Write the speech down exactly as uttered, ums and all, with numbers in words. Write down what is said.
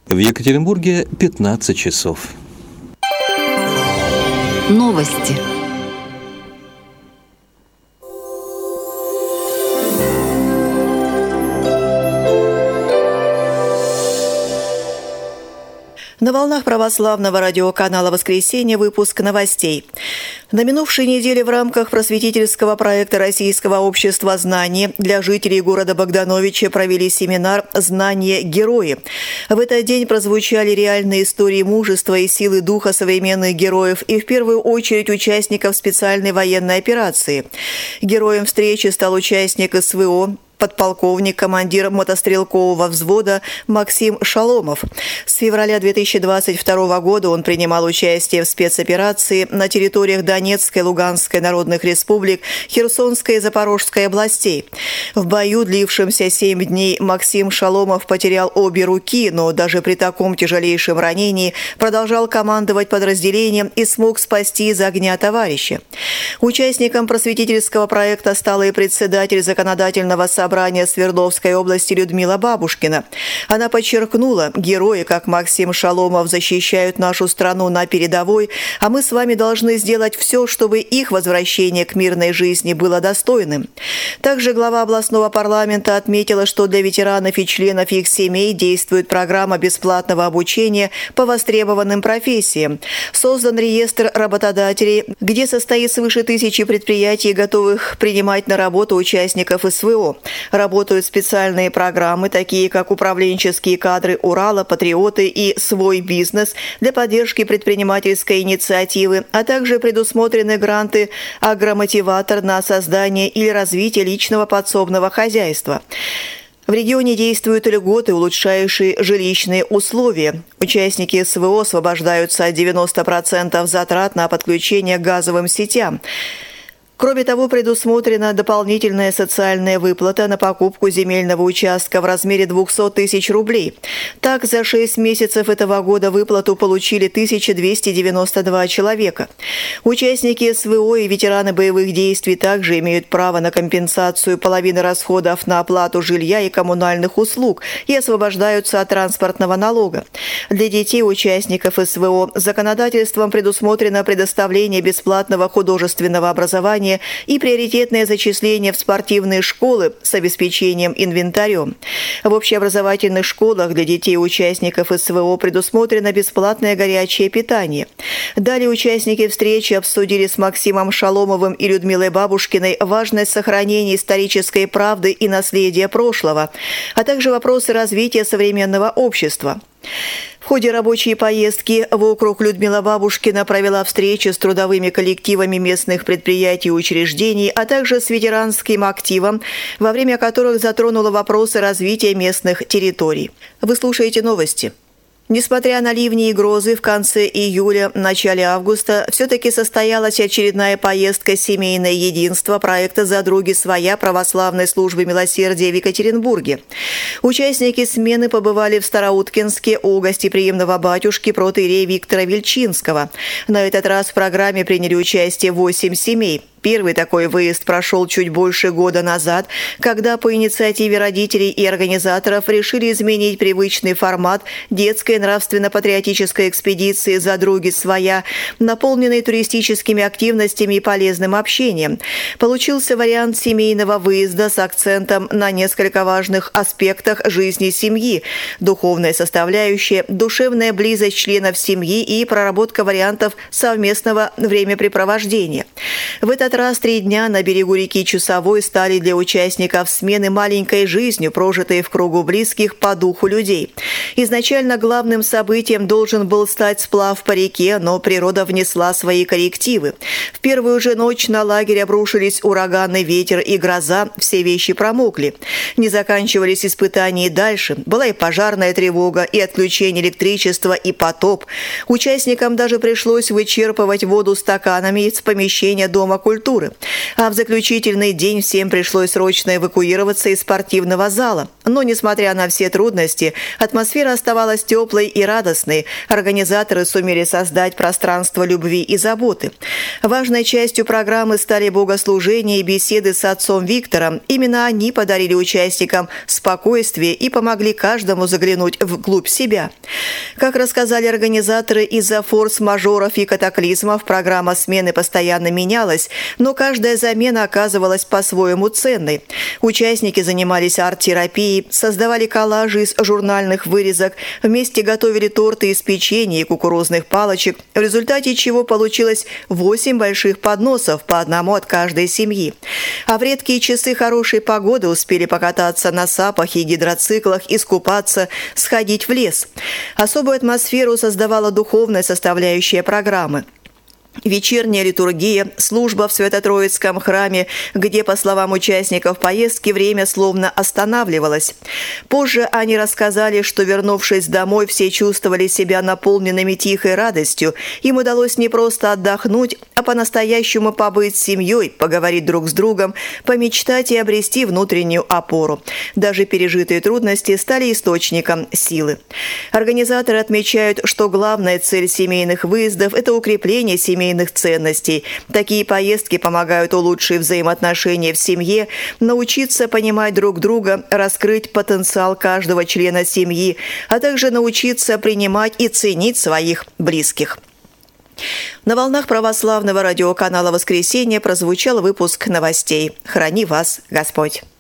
В Екатеринбурге пятнадцать часов. Новости. На волнах православного радиоканала «Воскресенье» выпуск новостей. На минувшей неделе в рамках просветительского проекта Российского общества знаний для жителей города Богдановича провели семинар «Знания. Герои». В этот день прозвучали реальные истории мужества и силы духа современных героев и в первую очередь участников специальной военной операции. Героем встречи стал участник СВО, подполковник, командир мотострелкового взвода Максим Шаломов. С февраля две тысячи двадцать второго года он принимал участие в спецоперации на территориях Донецкой, Луганской народных республик, Херсонской и Запорожской областей. В бою, длившемся семь дней, Максим Шаломов потерял обе руки, но даже при таком тяжелейшем ранении продолжал командовать подразделением и смог спасти из огня товарища. Участником просветительского проекта стала и председатель законодательного собрания Собрания Свердловской области Людмила Бабушкина. Она подчеркнула, герои, как Максим Шаломов, защищают нашу страну на передовой, а мы с вами должны сделать все, чтобы их возвращение к мирной жизни было достойным. Также глава областного парламента отметила, что для ветеранов и членов их семей действует программа бесплатного обучения по востребованным профессиям. Создан реестр работодателей, где состоит свыше тысячи предприятий, готовых принимать на работу участников СВО. Работают специальные программы, такие как управленческие кадры Урала, Патриоты и Свой бизнес для поддержки предпринимательской инициативы, а также предусмотрены гранты «Агромотиватор» на создание или развитие личного подсобного хозяйства. В регионе действуют льготы, улучшающие жилищные условия. Участники СВО освобождаются от девяноста процентов затрат на подключение к газовым сетям. Кроме того, предусмотрена дополнительная социальная выплата на покупку земельного участка в размере двухсот тысяч рублей. Так, за шесть месяцев этого года выплату получили тысяча двести девяносто два человека. Участники СВО и ветераны боевых действий также имеют право на компенсацию половины расходов на оплату жилья и коммунальных услуг и освобождаются от транспортного налога. Для детей участников СВО законодательством предусмотрено предоставление бесплатного художественного образования и приоритетное зачисление в спортивные школы с обеспечением инвентарем. В общеобразовательных школах для детей-участников СВО предусмотрено бесплатное горячее питание. Далее участники встречи обсудили с Максимом Шаломовым и Людмилой Бабушкиной важность сохранения исторической правды и наследия прошлого, а также вопросы развития современного общества. В ходе рабочей поездки в округ Людмила Бабушкина провела встречи с трудовыми коллективами местных предприятий и учреждений, а также с ветеранским активом, во время которых затронула вопросы развития местных территорий. Вы слушаете новости. Несмотря на ливни и грозы, в конце июля, начале августа все-таки состоялась очередная поездка «Семейное единство» проекта «Задруги своя» православной службы милосердия в Екатеринбурге. Участники смены побывали в Староуткинске у гостеприимного батюшки протоиерея Виктора Вельчинского. На этот раз в программе приняли участие восемь семей. Первый такой выезд прошел чуть больше года назад, когда по инициативе родителей и организаторов решили изменить привычный формат детской нравственно-патриотической экспедиции «Задруги своя», наполненной туристическими активностями и полезным общением. Получился вариант семейного выезда с акцентом на несколько важных аспектах жизни семьи: духовная составляющая, душевная близость членов семьи и проработка вариантов совместного времяпрепровождения. В этот раз три дня на берегу реки Чусовой стали для участников смены маленькой жизнью, прожитой в кругу близких по духу людей. Изначально главным событием должен был стать сплав по реке, но природа внесла свои коррективы. В первую же ночь на лагерь обрушились ураганный ветер и гроза, все вещи промокли. Не заканчивались испытания и дальше. Была и пожарная тревога, и отключение электричества, и потоп. Участникам даже пришлось вычерпывать воду стаканами из помещения Дома культуры. культуры. А в заключительный день всем пришлось срочно эвакуироваться из спортивного зала. Но, несмотря на все трудности, атмосфера оставалась теплой и радостной. Организаторы сумели создать пространство любви и заботы. Важной частью программы стали богослужения и беседы с отцом Виктором. Именно они подарили участникам спокойствие и помогли каждому заглянуть вглубь себя. Как рассказали организаторы, из-за форс-мажоров и катаклизмов программа смены постоянно менялась, но каждая замена оказывалась по-своему ценной. Участники занимались арт-терапией, создавали коллажи из журнальных вырезок, вместе готовили торты из печенья и кукурузных палочек, в результате чего получилось восемь больших подносов, по одному от каждой семьи. А в редкие часы хорошей погоды успели покататься на сапах и гидроциклах, искупаться, сходить в лес. Особую атмосферу создавала духовная составляющая программы. Вечерняя литургия, служба в Свято-Троицком храме, где, по словам участников поездки, время словно останавливалось. Позже они рассказали, что, вернувшись домой, все чувствовали себя наполненными тихой радостью. Им удалось не просто отдохнуть, а по-настоящему побыть с семьей, поговорить друг с другом, помечтать и обрести внутреннюю опору. Даже пережитые трудности стали источником силы. Организаторы отмечают, что главная цель семейных выездов – это укрепление семейных ценностей. Такие поездки помогают улучшить взаимоотношения в семье, научиться понимать друг друга, раскрыть потенциал каждого члена семьи, а также научиться принимать и ценить своих близких. На волнах православного радиоканала «Воскресенье» прозвучал выпуск новостей. Храни вас Господь!